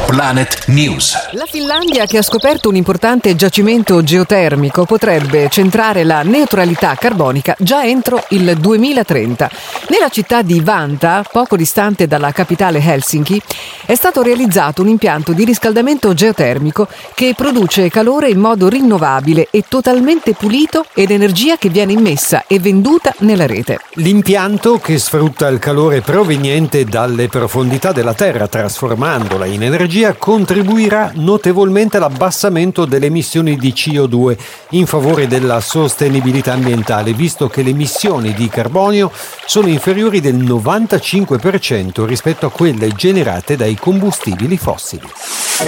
Planet News. La Finlandia, che ha scoperto un importante giacimento geotermico, potrebbe centrare la neutralità carbonica già entro il 2030. Nella città di Vantaa, poco distante dalla capitale Helsinki, è stato realizzato un impianto di riscaldamento geotermico che produce calore in modo rinnovabile e totalmente pulito ed energia che viene immessa e venduta nella rete. L'impianto, che sfrutta il calore proveniente dalle profondità della Terra trasformandola in energia, contribuirà notevolmente all'abbassamento delle emissioni di CO2 in favore della sostenibilità ambientale, visto che le emissioni di carbonio sono inferiori del 95% rispetto a quelle generate dai combustibili fossili.